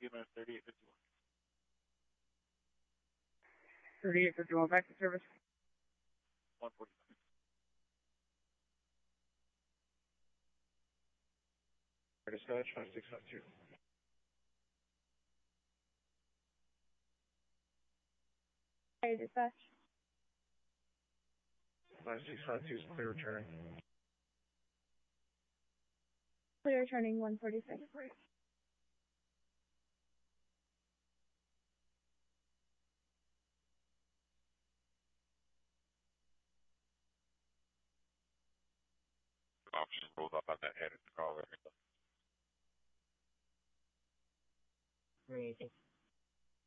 BMS 3851. 3851, back to service. 145. Dispatch 5652. Hey, dispatch. 5652 is clear returning. Clear turning 146. Officer rolled up on that head at the call area. Great.